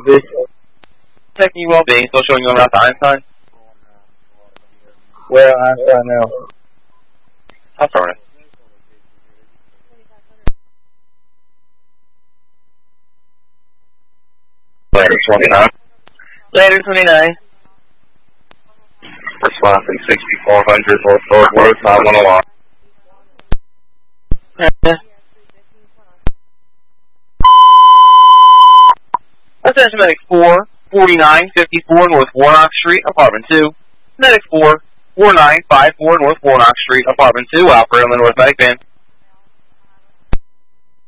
be? Checking you well being, still showing you on route to Einstein. Where am Einstein now? How far in? Later 29. Later 29. Response 6400 North Road, 511. Attention Medic 4, 4954 North Warnock Street, Apartment 2. Medic 4, 4954 North Warnock Street, Apartment 2, operator on the North Medic Van.